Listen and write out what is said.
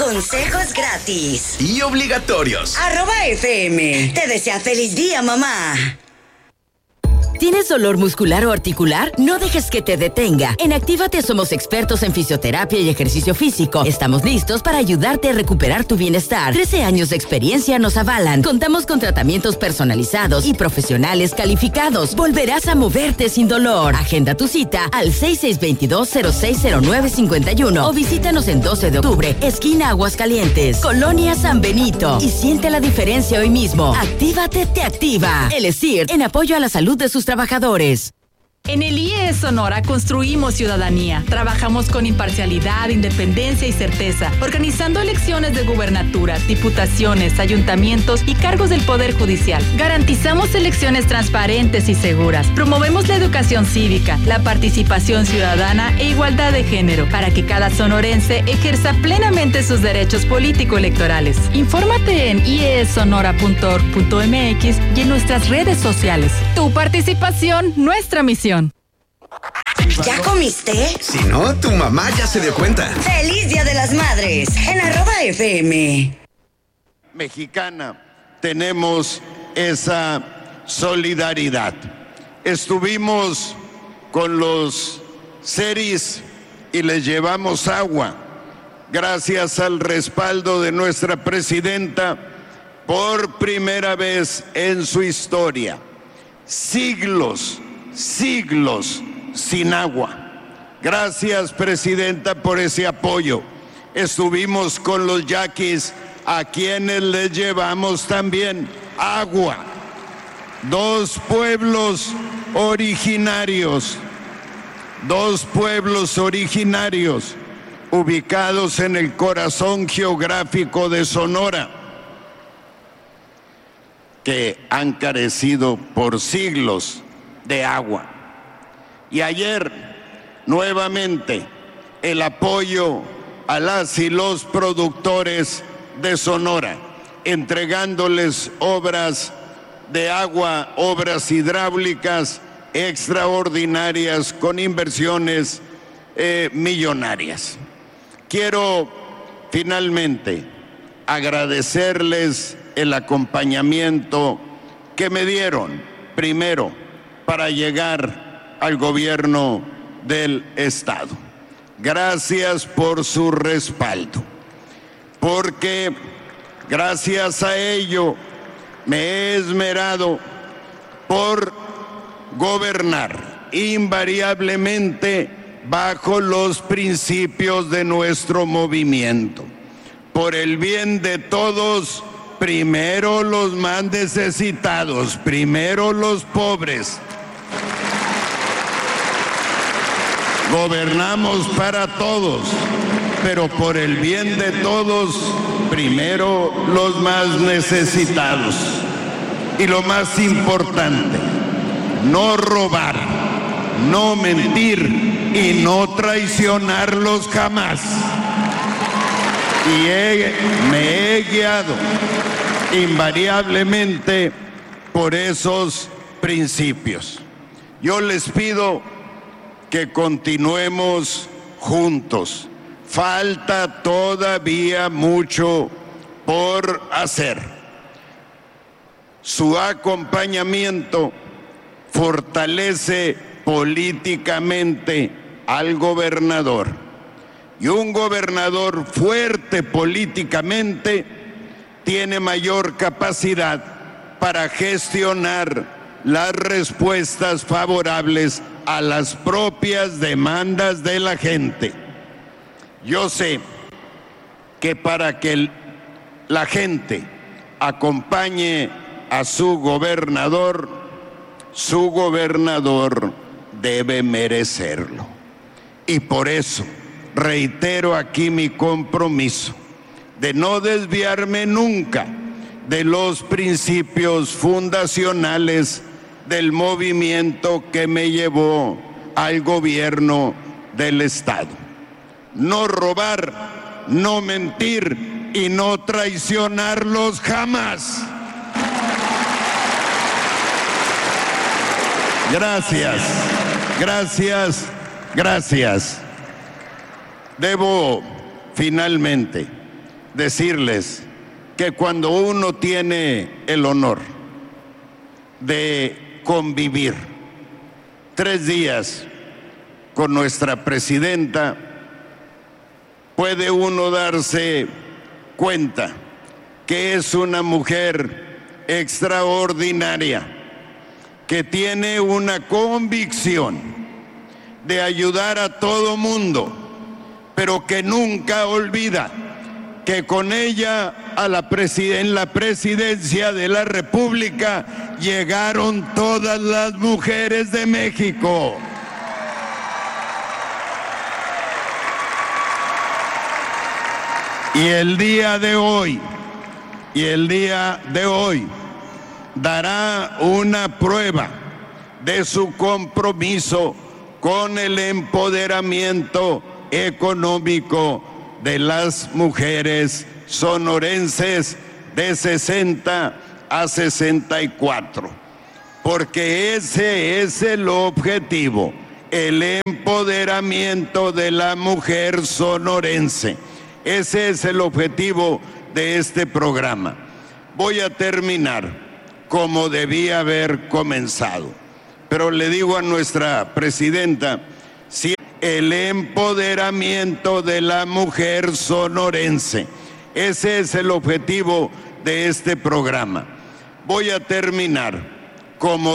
Consejos gratis y obligatorios. @FM. Te desea feliz día, mamá. ¿Tienes dolor muscular o articular? No dejes que te detenga. En Actívate somos expertos en fisioterapia y ejercicio físico. Estamos listos para ayudarte a recuperar tu bienestar. 13 años de experiencia nos avalan. Contamos con tratamientos personalizados y profesionales calificados. Volverás a moverte sin dolor. Agenda tu cita al 6622-060951 o visítanos en 12 de octubre, esquina Aguascalientes, Colonia San Benito. Y siente la diferencia hoy mismo. Actívate te activa. El ESIR, en apoyo a la salud de sus trabajadores. En el IES Sonora construimos ciudadanía. Trabajamos con imparcialidad, independencia y certeza, organizando elecciones de gubernaturas, diputaciones, ayuntamientos y cargos del Poder Judicial. Garantizamos elecciones transparentes y seguras. Promovemos la educación cívica, la participación ciudadana e igualdad de género para que cada sonorense ejerza plenamente sus derechos político-electorales. Infórmate en iessonora.org.mx y en nuestras redes sociales. Tu participación, nuestra misión. ¿Ya comiste? Si no, tu mamá ya se dio cuenta. ¡Feliz Día de las Madres! En @FM. Mexicana, tenemos esa solidaridad. Estuvimos con los seris y les llevamos agua. Gracias al respaldo de nuestra presidenta, por primera vez en su historia, siglos sin agua. Gracias, presidenta, por ese apoyo. Estuvimos con los yaquis, a quienes les llevamos también agua. 2 pueblos originarios ubicados en el corazón geográfico de Sonora, que han carecido por siglos de agua. Y ayer, nuevamente, el apoyo a las y los productores de Sonora, entregándoles obras de agua, obras hidráulicas extraordinarias con inversiones millonarias. Quiero finalmente agradecerles el acompañamiento que me dieron, primero, para llegar al gobierno del Estado. Gracias por su respaldo, porque gracias a ello me he esmerado por gobernar invariablemente bajo los principios de nuestro movimiento. Por el bien de todos, primero los más necesitados, primero los pobres. Gobernamos para todos, pero por el bien de todos, primero los más necesitados. Y lo más importante, no robar, no mentir y no traicionarlos jamás. Y me he guiado invariablemente por esos principios. Yo les pido que continuemos juntos. Falta todavía mucho por hacer. Su acompañamiento fortalece políticamente al gobernador. Y un gobernador fuerte políticamente tiene mayor capacidad para gestionar las respuestas favorables a las propias demandas de la gente. Yo sé que para que la gente acompañe a su gobernador debe merecerlo. Y por eso reitero aquí mi compromiso de no desviarme nunca de los principios fundacionales del movimiento que me llevó al gobierno del Estado. No robar, no mentir y no traicionarlos jamás. Gracias, gracias, gracias. Debo finalmente decirles que cuando uno tiene el honor de convivir 3 días con nuestra presidenta, puede uno darse cuenta que es una mujer extraordinaria, que tiene una convicción de ayudar a todo mundo, pero que nunca olvida que con ella en la presidencia de la República llegaron todas las mujeres de México. Y el día de hoy dará una prueba de su compromiso con el empoderamiento económico de las mujeres sonorenses de 60 a 64, porque ese es el objetivo, el empoderamiento de la mujer sonorense. Ese es el objetivo de este programa. Voy a terminar como debía haber comenzado, pero le digo a nuestra presidenta, si el empoderamiento de la mujer sonorense, ese es el objetivo de este programa. Voy a terminar como